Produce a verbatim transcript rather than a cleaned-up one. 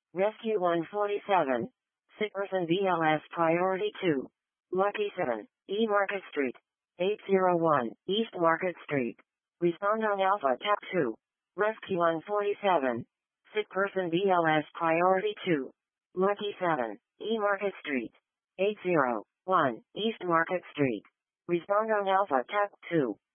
Rescue one forty-seven. Sick person B L S priority two. Lucky seven. E Market Street. eight oh one. East Market Street. Respond on Alpha Tap two. Rescue one forty-seven. Sick person B L S priority two. Lucky seven. E Market Street. eight oh one. East Market Street. Respond on Alpha Tap two.